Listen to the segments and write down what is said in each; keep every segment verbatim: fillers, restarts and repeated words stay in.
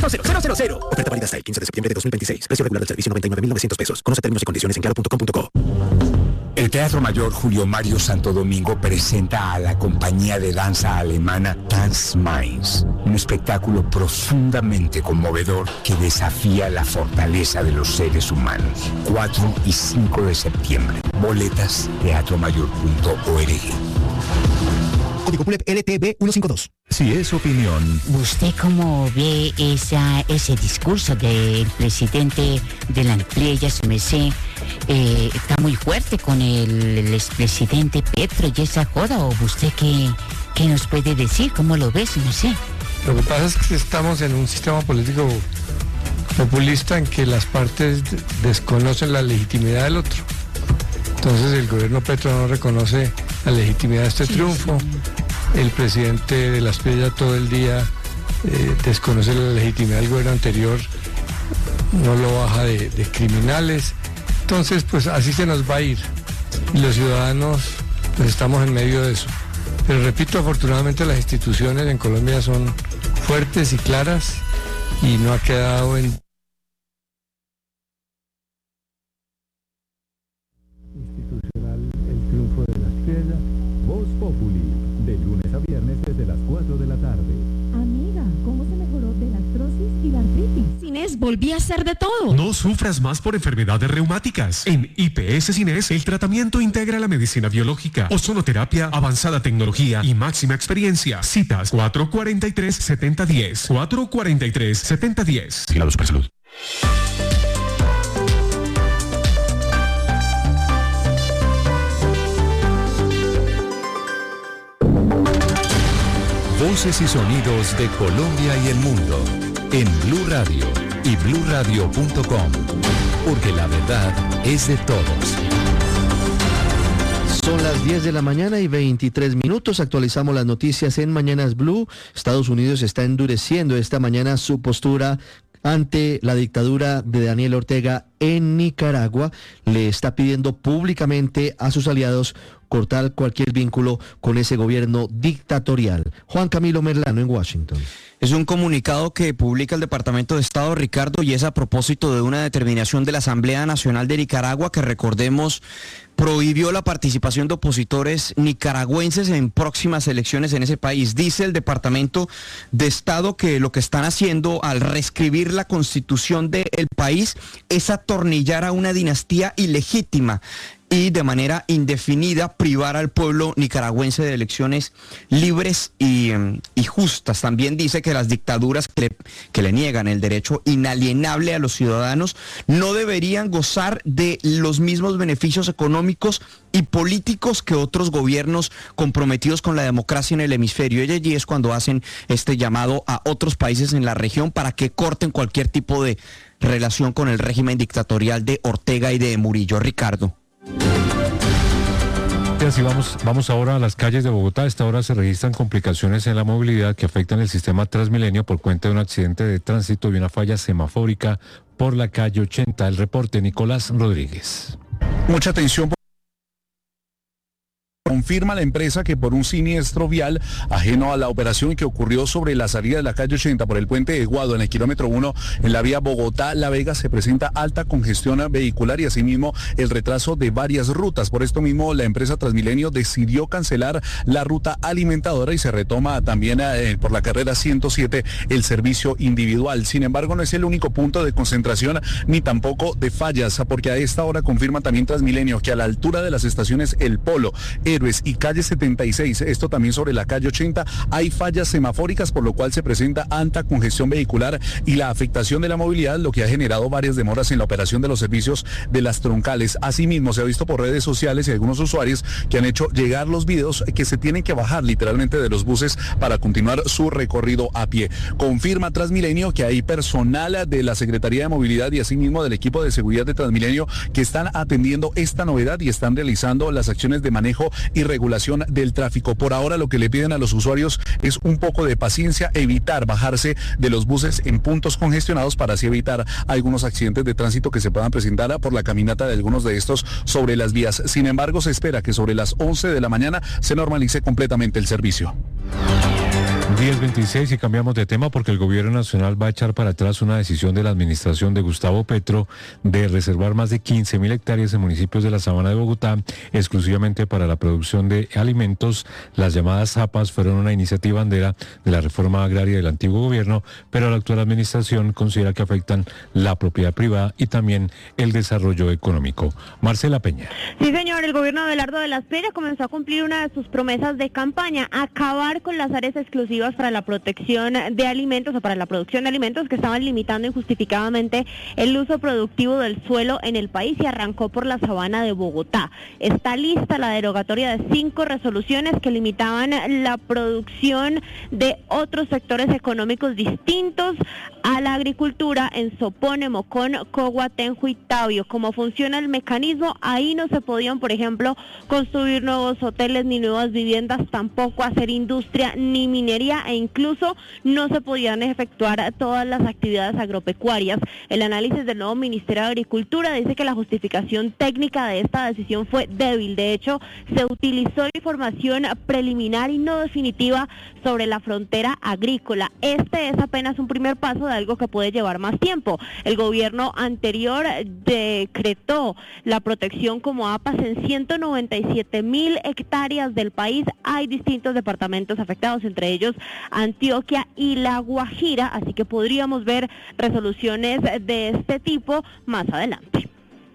cero cero cero cero. Oferta válida hasta el quince de septiembre de dos mil veintiséis. Precio regular del servicio noventa y nueve mil novecientos pesos. Conoce términos y condiciones en claro punto com punto co. El Teatro Mayor Julio Mario Santo Domingo presenta a la compañía de danza alemana Dance Minds, un espectáculo profundamente conmovedor que desafía la fortaleza de los seres humanos. cuatro y cinco de septiembre. Boletas teatro mayor punto org. Código P U L E P L T B ciento cincuenta y dos. Si es opinión. ¿Usted cómo ve esa, ese discurso del presidente de la empresa, su merced? Eh, ¿Está muy fuerte con el, el expresidente Petro y esa joda? ¿O usted qué, qué nos puede decir? ¿Cómo lo ve, su merced? Lo que pasa es que estamos en un sistema político populista en que las partes desconocen la legitimidad del otro. Entonces el gobierno Petro no reconoce la legitimidad de este sí, triunfo. Sí. El presidente de las Pillas todo el día eh, desconoce la legitimidad del gobierno anterior, no lo baja de, de criminales. Entonces, pues así se nos va a ir. Y los ciudadanos, pues estamos en medio de eso. Pero repito, afortunadamente las instituciones en Colombia son fuertes y claras y no ha quedado en... institucional el triunfo de la estrella. Voz Populi, de lunes a viernes desde las cuatro de la tarde. Amiga, ¿cómo se mejoró de la artrosis y la artritis? Cines, volví a hacer de todo. No sufras más por enfermedades reumáticas. En I P S Cines, el tratamiento integra la medicina biológica, ozonoterapia, avanzada tecnología y máxima experiencia. Citas cuatro cuatro tres, siete cero uno cero. cuatro cuatro tres, siete cero uno cero. Vigilado Supersalud. Voces y sonidos de Colombia y el mundo en Blue Radio y blue radio punto com, porque la verdad es de todos. Son las diez de la mañana y veintitrés minutos. Actualizamos las noticias en Mañanas Blue. Estados Unidos está endureciendo esta mañana su postura ante la dictadura de Daniel Ortega en Nicaragua. Le está pidiendo públicamente a sus aliados cortar cualquier vínculo con ese gobierno dictatorial. Juan Camilo Merlano en Washington. Es un comunicado que publica el Departamento de Estado, Ricardo, y es a propósito de una determinación de la Asamblea Nacional de Nicaragua que, recordemos, prohibió la participación de opositores nicaragüenses en próximas elecciones en ese país. Dice el Departamento de Estado que lo que están haciendo al reescribir la constitución del país es atornillar a una dinastía ilegítima y de manera indefinida privar al pueblo nicaragüense de elecciones libres y, y justas. También dice que las dictaduras que le, que le niegan el derecho inalienable a los ciudadanos no deberían gozar de los mismos beneficios económicos y políticos que otros gobiernos comprometidos con la democracia en el hemisferio. Y allí es cuando hacen este llamado a otros países en la región para que corten cualquier tipo de relación con el régimen dictatorial de Ortega y de Murillo. Ricardo. Así vamos, vamos ahora a las calles de Bogotá. A esta hora se registran complicaciones en la movilidad que afectan el sistema Transmilenio por cuenta de un accidente de tránsito y una falla semafórica por la calle ochenta. El reporte, Nicolás Rodríguez. Mucha atención. Confirma la empresa que por un siniestro vial ajeno a la operación que ocurrió sobre la salida de la calle ochenta por el puente de Guado en el kilómetro uno en la vía Bogotá-La Vega se presenta alta congestión vehicular y asimismo el retraso de varias rutas. Por esto mismo la empresa Transmilenio decidió cancelar la ruta alimentadora y se retoma también eh, por la carrera ciento siete el servicio individual. Sin embargo, no es el único punto de concentración ni tampoco de fallas, porque a esta hora confirma también Transmilenio que a la altura de las estaciones El Polo, Héroes y calle setenta y seis, esto también sobre la calle ochenta, hay fallas semafóricas, por lo cual se presenta alta congestión vehicular y la afectación de la movilidad, lo que ha generado varias demoras en la operación de los servicios de las troncales. Asimismo, se ha visto por redes sociales y algunos usuarios que han hecho llegar los videos que se tienen que bajar literalmente de los buses para continuar su recorrido a pie. Confirma Transmilenio que hay personal de la Secretaría de Movilidad y asimismo del equipo de seguridad de Transmilenio que están atendiendo esta novedad y están realizando las acciones de manejo y regulación del tráfico. Por ahora lo que le piden a los usuarios es un poco de paciencia, evitar bajarse de los buses en puntos congestionados para así evitar algunos accidentes de tránsito que se puedan presentar por la caminata de algunos de estos sobre las vías. Sin embargo, se espera que sobre las once de la mañana se normalice completamente el servicio. diez veintiséis y cambiamos de tema porque el gobierno nacional va a echar para atrás una decisión de la administración de Gustavo Petro de reservar más de quince mil hectáreas en municipios de la Sabana de Bogotá exclusivamente para la producción de alimentos. Las llamadas Z A P As fueron una iniciativa bandera de la reforma agraria del antiguo gobierno, pero la actual administración considera que afectan la propiedad privada y también el desarrollo económico. Marcela Peña. Sí, señor, el gobierno de Abelardo de las Peñas comenzó a cumplir una de sus promesas de campaña, acabar con las áreas exclusivas para la protección de alimentos o para la producción de alimentos que estaban limitando injustificadamente el uso productivo del suelo en el país, y arrancó por la Sabana de Bogotá. Está lista la derogatoria de cinco resoluciones que limitaban la producción de otros sectores económicos distintos a la agricultura en Sopone, Mocón, Cogua, Tenjo y Tabio. ¿Cómo funciona el mecanismo? Ahí no se podían, por ejemplo, construir nuevos hoteles ni nuevas viviendas, tampoco hacer industria ni minería, e incluso no se podían efectuar todas las actividades agropecuarias. El análisis del nuevo Ministerio de Agricultura dice que la justificación técnica de esta decisión fue débil. De hecho, se utilizó información preliminar y no definitiva sobre la frontera agrícola. Este es apenas un primer paso de algo que puede llevar más tiempo. El gobierno anterior decretó la protección como A P A S en ciento noventa y siete mil hectáreas del país. Hay distintos departamentos afectados, entre ellos Antioquia y La Guajira, así que podríamos ver resoluciones de este tipo más adelante.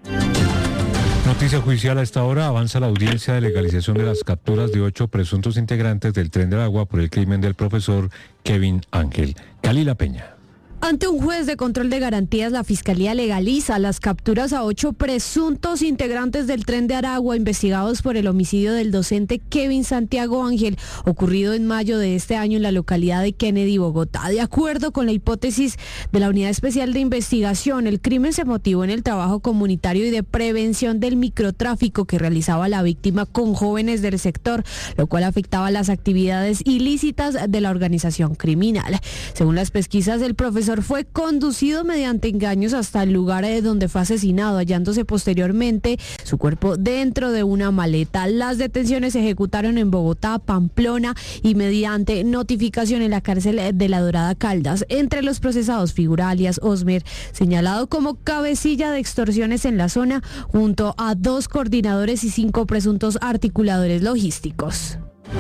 Noticia judicial a esta hora. Avanza la audiencia de legalización de las capturas de ocho presuntos integrantes del Tren de Aragua por el crimen del profesor Kevin Ángel. Calila Peña. Ante un juez de control de garantías, la Fiscalía legaliza las capturas a ocho presuntos integrantes del Tren de Aragua investigados por el homicidio del docente Kevin Santiago Ángel, ocurrido en mayo de este año en la localidad de Kennedy, Bogotá. De acuerdo con la hipótesis de la Unidad Especial de Investigación, el crimen se motivó en el trabajo comunitario y de prevención del microtráfico que realizaba la víctima con jóvenes del sector, lo cual afectaba las actividades ilícitas de la organización criminal. Según las pesquisas, el profesor fue conducido mediante engaños hasta el lugar donde fue asesinado, hallándose posteriormente su cuerpo dentro de una maleta. Las detenciones se ejecutaron en Bogotá, Pamplona y mediante notificación en la cárcel de La Dorada, Caldas. Entre los procesados figura alias Osmer, señalado como cabecilla de extorsiones en la zona, junto a dos coordinadores y cinco presuntos articuladores logísticos.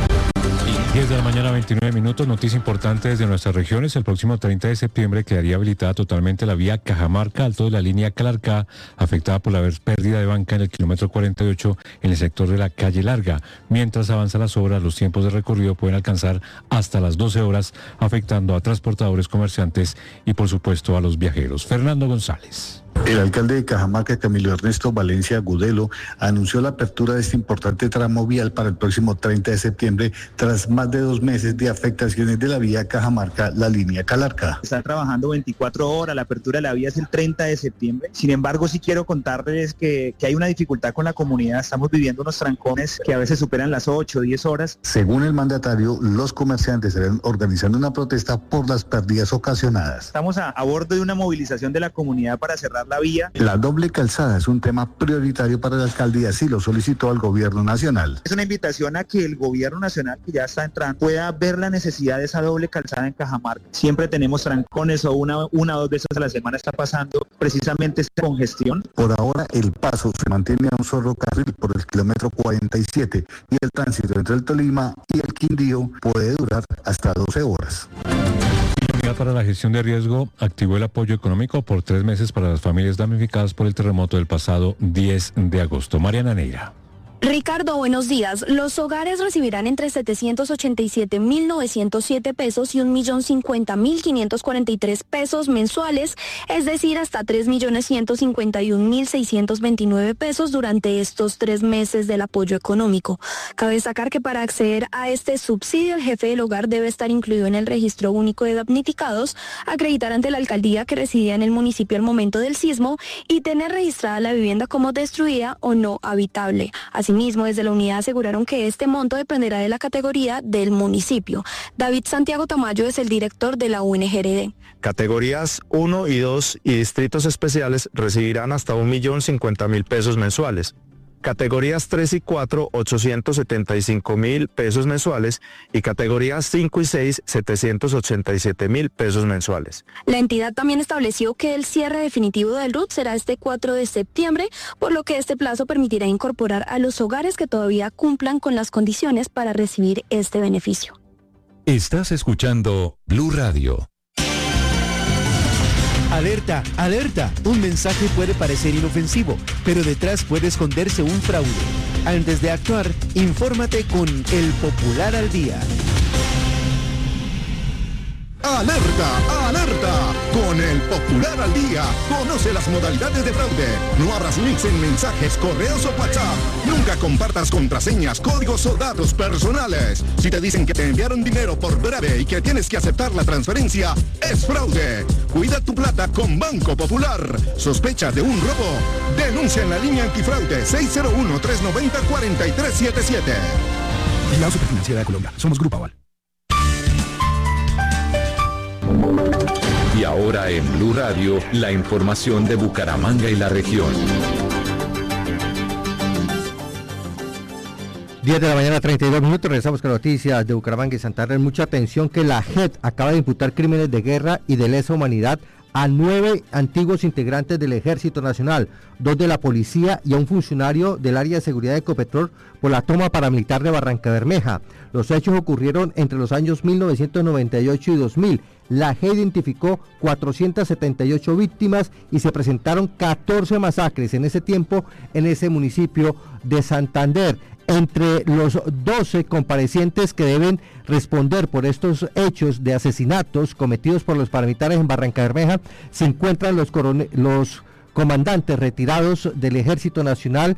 diez de la mañana, veintinueve minutos. Noticia importante desde nuestras regiones. El próximo treinta de septiembre quedaría habilitada totalmente la vía Cajamarca-Alto de la línea Calarcá, afectada por la pérdida de banca en el kilómetro cuarenta y ocho en el sector de la calle Larga. Mientras avanzan las obras, los tiempos de recorrido pueden alcanzar hasta las doce horas, afectando a transportadores, comerciantes y, por supuesto, a los viajeros. Fernando González. El alcalde de Cajamarca, Camilo Ernesto Valencia Gudelo, anunció la apertura de este importante tramo vial para el próximo treinta de septiembre, tras más de dos meses de afectaciones de la vía Cajamarca, la línea Calarcá. Están trabajando veinticuatro horas, la apertura de la vía es el treinta de septiembre. Sin embargo, sí quiero contarles que, que hay una dificultad con la comunidad. Estamos viviendo unos trancones que a veces superan las ocho o diez horas. Según el mandatario, los comerciantes estarán organizando una protesta por las pérdidas ocasionadas. Estamos a, a bordo de una movilización de la comunidad para cerrar la vía. La doble calzada es un tema prioritario para la alcaldía, así lo solicitó al gobierno nacional. Es una invitación a que el gobierno nacional, que ya está entrando, pueda ver la necesidad de esa doble calzada en Cajamarca. Siempre tenemos trancones o una, una o dos veces a la semana está pasando precisamente esta congestión. Por ahora el paso se mantiene a un solo carril por el kilómetro cuarenta y siete y el tránsito entre el Tolima y el Quindío puede durar hasta doce horas. La Unidad para la Gestión de Riesgo activó el apoyo económico por tres meses para las familias damnificadas por el terremoto del pasado diez de agosto. Mariana Neira. Ricardo, buenos días. Los hogares recibirán entre setecientos ochenta y siete mil novecientos siete pesos y un millón cincuenta mil quinientos cuarenta y tres pesos mensuales, es decir, hasta tres millones ciento cincuenta y un mil seiscientos veintinueve pesos durante estos tres meses del apoyo económico. Cabe destacar que para acceder a este subsidio, el jefe del hogar debe estar incluido en el registro único de damnificados, acreditar ante la alcaldía que residía en el municipio al momento del sismo y tener registrada la vivienda como destruida o no habitable. Así Asimismo, desde la unidad aseguraron que este monto dependerá de la categoría del municipio. David Santiago Tamayo es el director de la U N G R D. Categorías uno y dos y distritos especiales recibirán hasta un millón cincuenta mil pesos mensuales. Categorías tres y cuatro, ochocientos setenta y cinco mil pesos mensuales y categorías cinco y seis, setecientos ochenta y siete mil pesos mensuales. La entidad también estableció que el cierre definitivo del R U T será este cuatro de septiembre, por lo que este plazo permitirá incorporar a los hogares que todavía cumplan con las condiciones para recibir este beneficio. Estás escuchando Blue Radio. Alerta, alerta. Un mensaje puede parecer inofensivo, pero detrás puede esconderse un fraude. Antes de actuar, infórmate con El Popular al Día. ¡Alerta! ¡Alerta! Con El Popular al Día, conoce las modalidades de fraude. No abras links en mensajes, correos o WhatsApp. Nunca compartas contraseñas, códigos o datos personales. Si te dicen que te enviaron dinero por breve y que tienes que aceptar la transferencia, es fraude. Cuida tu plata con Banco Popular. ¿Sospecha de un robo? Denuncia en la línea antifraude seis cero uno, tres nueve cero, cuatro tres siete siete. La Superfinanciera de Colombia. Somos Grupo Aval. Y ahora en Blue Radio, la información de Bucaramanga y la región. diez de la mañana, treinta y dos minutos, regresamos con noticias de Bucaramanga y Santander. Mucha atención que la J E P acaba de imputar crímenes de guerra y de lesa humanidad a nueve antiguos integrantes del Ejército Nacional, dos de la policía y a un funcionario del área de seguridad de Ecopetrol por la toma paramilitar de Barrancabermeja. Los hechos ocurrieron entre los años mil novecientos noventa y ocho y dos mil. La J E P identificó cuatrocientas setenta y ocho víctimas y se presentaron catorce masacres en ese tiempo en ese municipio de Santander. Entre los doce comparecientes que deben responder por estos hechos de asesinatos cometidos por los paramilitares en Barrancabermeja se encuentran los, corone- los comandantes retirados del Ejército Nacional,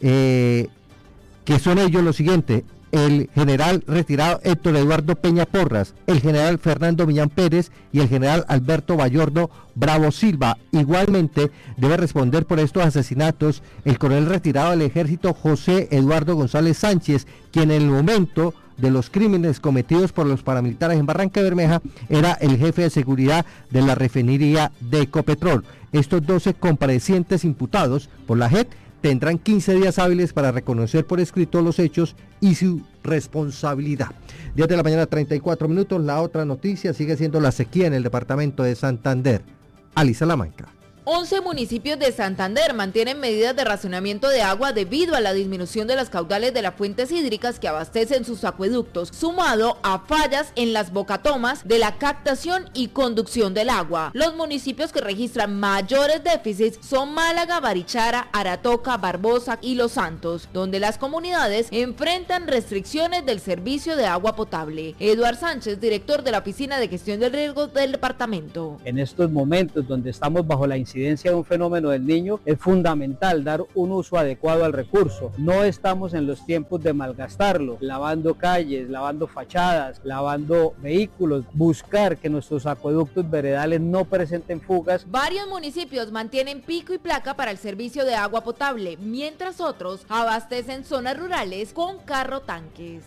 eh, que son ellos los siguientes: el general retirado Héctor Eduardo Peña Porras, el general Fernando Millán Pérez y el general Alberto Bayordo Bravo Silva. Igualmente debe responder por estos asesinatos el coronel retirado del ejército José Eduardo González Sánchez, quien en el momento de los crímenes cometidos por los paramilitares en Barrancabermeja era el jefe de seguridad de la refinería de Ecopetrol. Estos doce comparecientes imputados por la J E P tendrán quince días hábiles para reconocer por escrito los hechos y su responsabilidad. diez de la mañana, treinta y cuatro minutos. La otra noticia sigue siendo la sequía en el departamento de Santander. Ali Salamanca. once municipios de Santander mantienen medidas de racionamiento de agua debido a la disminución de las caudales de las fuentes hídricas que abastecen sus acueductos, sumado a fallas en las bocatomas de la captación y conducción del agua. Los municipios que registran mayores déficits son Málaga, Barichara, Aratoca, Barbosa y Los Santos, donde las comunidades enfrentan restricciones del servicio de agua potable. Eduard Sánchez, director de la Oficina de Gestión del Riesgo del departamento. En estos momentos donde estamos bajo la incidencia de un fenómeno del Niño, es fundamental dar un uso adecuado al recurso. No estamos en los tiempos de malgastarlo, lavando calles, lavando fachadas, lavando vehículos, buscar que nuestros acueductos veredales no presenten fugas. Varios municipios mantienen pico y placa para el servicio de agua potable, mientras otros abastecen zonas rurales con carro tanques.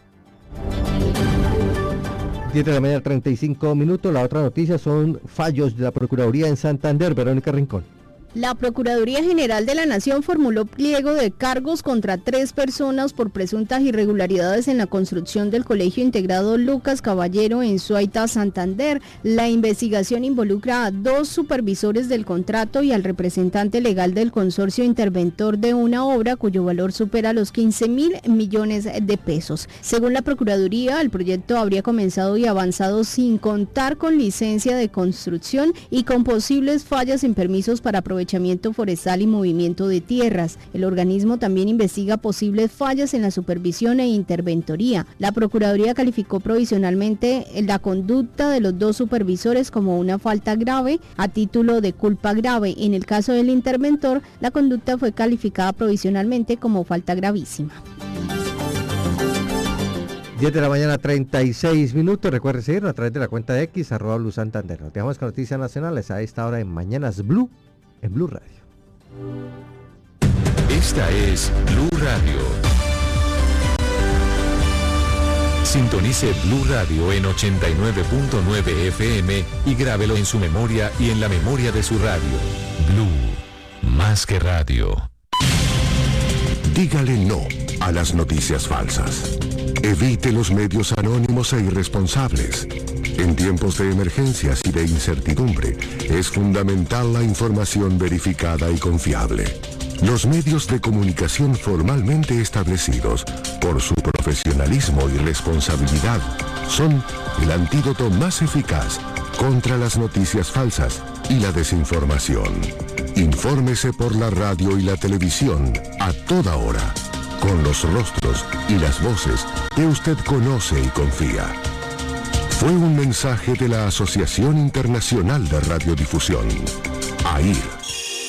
diez de la mañana, treinta y cinco minutos. La otra noticia son fallos de la Procuraduría en Santander. Verónica Rincón. La Procuraduría General de la Nación formuló pliego de cargos contra tres personas por presuntas irregularidades en la construcción del Colegio Integrado Lucas Caballero en Suaita, Santander. La investigación involucra a dos supervisores del contrato y al representante legal del consorcio interventor de una obra cuyo valor supera los quince mil millones de pesos. Según la Procuraduría, el proyecto habría comenzado y avanzado sin contar con licencia de construcción y con posibles fallas en permisos para aprovechar forestal y movimiento de tierras. El organismo también investiga posibles fallas en la supervisión e interventoría. La Procuraduría calificó provisionalmente la conducta de los dos supervisores como una falta grave a título de culpa grave. En el caso del interventor, la conducta fue calificada provisionalmente como falta gravísima. diez de la mañana, treinta y seis minutos. Recuerde seguirnos a través de la cuenta de X, arroba Blue Santander. Nos dejamos con noticias nacionales a esta hora en Mañanas Blue, en Blue Radio. Esta es Blue Radio. Sintonice Blue Radio en ochenta y nueve punto nueve F M y grábelo en su memoria y en la memoria de su radio. Blue, más que radio. Dígale no a las noticias falsas. Evite los medios anónimos e irresponsables. En tiempos de emergencias y de incertidumbre, es fundamental la información verificada y confiable. Los medios de comunicación formalmente establecidos, por su profesionalismo y responsabilidad, son el antídoto más eficaz contra las noticias falsas y la desinformación. Infórmese por la radio y la televisión a toda hora, con los rostros y las voces que usted conoce y confía. Fue un mensaje de la Asociación Internacional de Radiodifusión, A I R.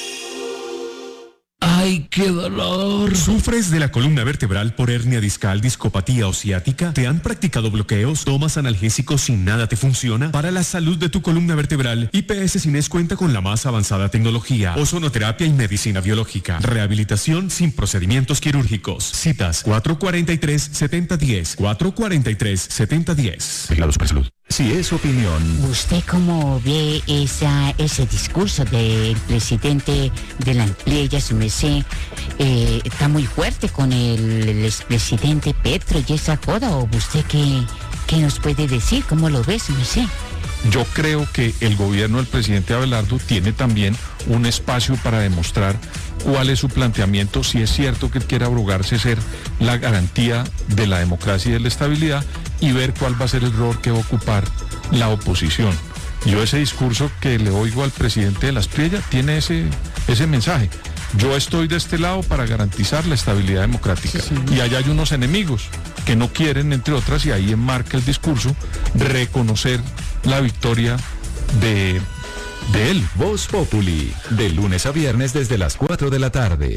¡Ay, qué dolor! ¿Sufres de la columna vertebral por hernia discal, discopatía o ciática? ¿Te han practicado bloqueos? ¿Tomas analgésicos y nada te funciona? Para la salud de tu columna vertebral, I P S Cines cuenta con la más avanzada tecnología, ozonoterapia y medicina biológica. Rehabilitación sin procedimientos quirúrgicos. Citas cuatro cuatro tres, siete cero uno cero, cuatro cuatro tres, siete cero uno cero. Vigilado Supersalud. Si es opinión. ¿Usted cómo ve esa, ese discurso del presidente de la empresa, su merced? Eh, ¿Está muy fuerte con el, el expresidente Petro y esa joda? ¿O usted qué, qué nos puede decir? ¿Cómo lo ve, su merced? Yo creo que el gobierno del presidente Abelardo tiene también un espacio para demostrar cuál es su planteamiento, si es cierto que él quiere abrogarse ser la garantía de la democracia y de la estabilidad, y ver cuál va a ser el rol que va a ocupar la oposición. Yo ese discurso que le oigo al presidente de las Priellas tiene ese, ese mensaje. Yo estoy de este lado para garantizar la estabilidad democrática. Sí. Y allá hay unos enemigos que no quieren, entre otras, y ahí enmarca el discurso, reconocer la victoria de, de él. Voz Populi, de lunes a viernes desde las cuatro de la tarde.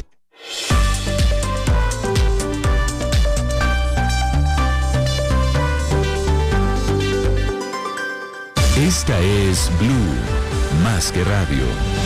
Esta es Blue, más que radio.